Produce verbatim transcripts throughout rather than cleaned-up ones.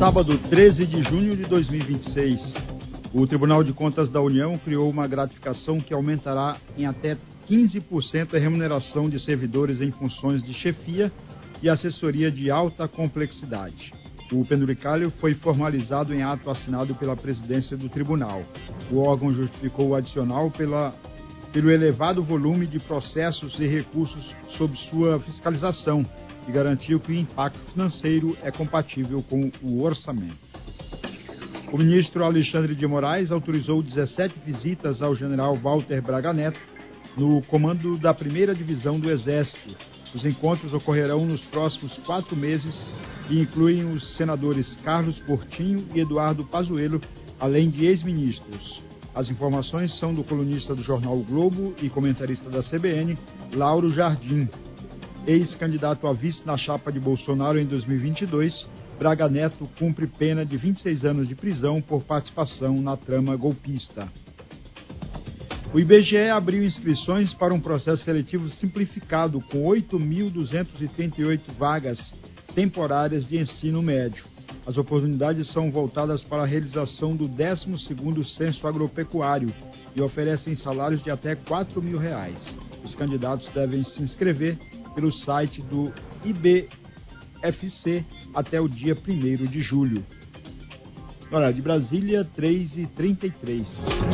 Sábado, treze de junho de dois mil e vinte e seis, o Tribunal de Contas da União criou uma gratificação que aumentará em até quinze por cento a remuneração de servidores em funções de chefia e assessoria de alta complexidade. O penduricalho foi formalizado em ato assinado pela presidência do tribunal. O órgão justificou o adicional pela, pelo elevado volume de processos e recursos sob sua fiscalização e garantiu que o impacto financeiro é compatível com o orçamento. O ministro Alexandre de Moraes autorizou dezessete visitas ao general Walter Braga Neto no comando da primeira divisão do Exército. Os encontros ocorrerão nos próximos quatro meses e incluem os senadores Carlos Portinho e Eduardo Pazuello, além de ex-ministros. As informações são do colunista do jornal O Globo e comentarista da C B N, Lauro Jardim. Ex-candidato a vice na chapa de Bolsonaro em dois mil e vinte e dois, Braga Neto cumpre pena de vinte e seis anos de prisão por participação na trama golpista. O I B G E abriu inscrições para um processo seletivo simplificado com oito mil duzentas e trinta e oito vagas temporárias de ensino médio. As oportunidades são voltadas para a realização do décimo segundo Censo Agropecuário e oferecem salários de até quatro mil reais. Os candidatos devem se inscrever pelo site do I B F C até o dia primeiro de julho. Horário de Brasília, três e trinta e três.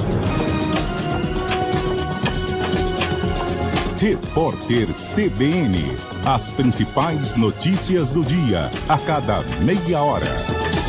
Repórter C B N. As principais notícias do dia, a cada meia hora.